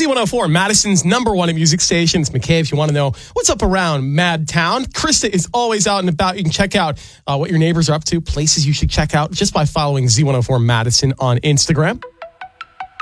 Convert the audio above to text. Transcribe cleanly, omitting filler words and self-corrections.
Z104, Madison's #1 music station. It's McKay. If you want to know what's up around Madtown, Krista is always out and about. You can check out what your neighbors are up to, places you should check out just by following Z104 Madison on Instagram.